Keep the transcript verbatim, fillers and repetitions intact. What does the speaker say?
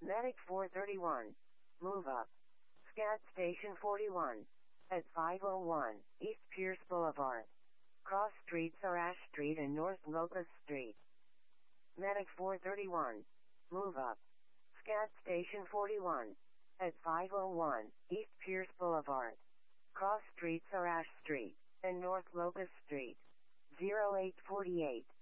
Medic four thirty-one. Move up. Scat Station forty-one. At five oh one, East Pierce Boulevard. Cross streets are Ash Street and North Locust Street. Medic four thirty-one. Move up. Scat Station forty-one. At five oh one, East Pierce Boulevard. Cross streets are Ash Street and North Locust Street. zero eight four eight.